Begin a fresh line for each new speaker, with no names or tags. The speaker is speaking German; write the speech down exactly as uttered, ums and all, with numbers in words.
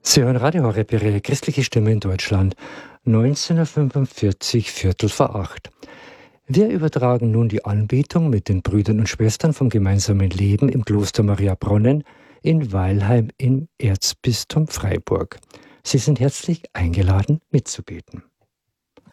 Sie hören Radio Horeb, Ihre christliche Stimme in Deutschland, neunzehn Uhr fünfundvierzig, Viertel vor acht. Wir übertragen nun die Anbetung mit den Brüdern und Schwestern vom gemeinsamen Leben im Kloster Maria Bronnen in Weilheim im Erzbistum Freiburg. Sie sind herzlich eingeladen, mitzubeten.